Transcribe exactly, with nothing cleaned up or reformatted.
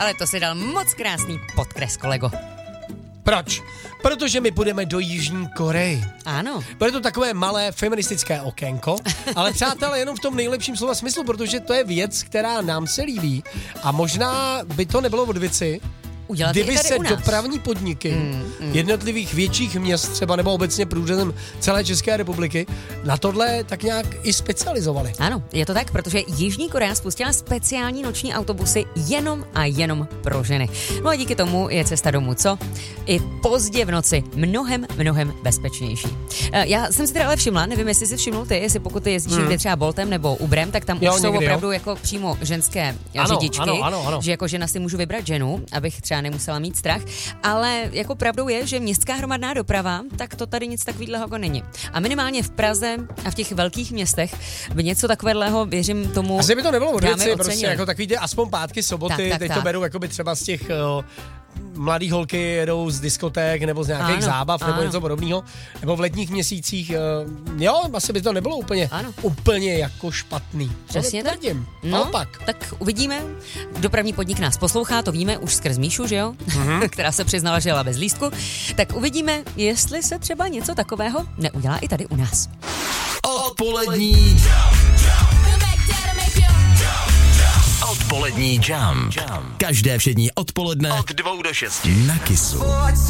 ale to si dal moc krásný podkres, kolego. Proč? Protože my půjdeme do Jižní Koreji. Ano. Bude to takové malé feministické okénko, ale přátelé, jenom v tom nejlepším slova smyslu, protože to je věc, která nám se líbí a možná by to nebylo od věci, udělat kdyby se dopravní podniky mm, mm. jednotlivých větších měst třeba nebo obecně průřezem celé České republiky na tohle tak nějak i specializovali. Ano, je to tak, protože Jižní Korea spustila speciální noční autobusy jenom a jenom pro ženy. No a díky tomu je cesta domů, co? I pozdě v noci mnohem, mnohem bezpečnější. Já jsem si teda ale všimla, nevím, jestli jsi všimnul ty, jestli pokud ty jezdíš hmm. třeba Boltem nebo Uberem, tak tam jo, už jsou opravdu jo. jako přímo ženské ano, řidičky, ano, ano, ano. že jako žena si můžu vybrat ženu, abych třeba nemusela mít strach, ale jako pravdou je, že městská hromadná doprava, tak to tady nic takového jako není. A minimálně v Praze a v těch velkých městech by něco takového, věřím tomu, asi by to nebylo od věci, prostě jako takový ty aspoň pátky, soboty, tak, tak, teď tak. to beru jako by třeba z těch uh, mladý holky jedou z diskoték nebo z nějakých ano, zábav ano. nebo něco podobného, nebo v letních měsících, uh, jo, asi by to nebylo úplně, úplně jako špatný. Přesně tak. No, tak uvidíme. Dopravní podnik nás poslouchá, to víme už skrz Míšu, že jo? Mm-hmm. Která se přiznala, že jela bez lístku. Tak uvidíme, jestli se třeba něco takového neudělá i tady u nás. Odpolední Odpolední jam. Každé všední odpoledne od dvou do šesti na Kissu.